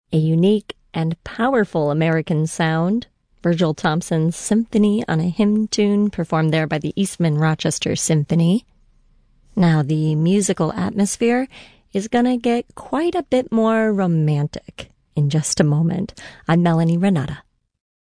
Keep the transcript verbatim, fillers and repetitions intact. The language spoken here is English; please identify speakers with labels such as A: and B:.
A: a unique and powerful American sound. Virgil Thompson's Symphony on a Hymn Tune, performed there by the Eastman Rochester Symphony. Now, the musical atmosphere is gonna get quite a bit more romantic in just a moment. I'm Melanie Renata.